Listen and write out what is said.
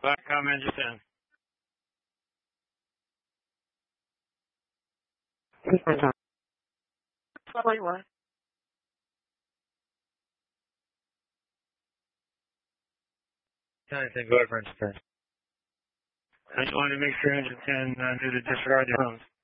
Viacom engine 10. Wait, what? Anything, go ahead for engine 10. I just wanted to make sure engine 10 knew to disregard the homes.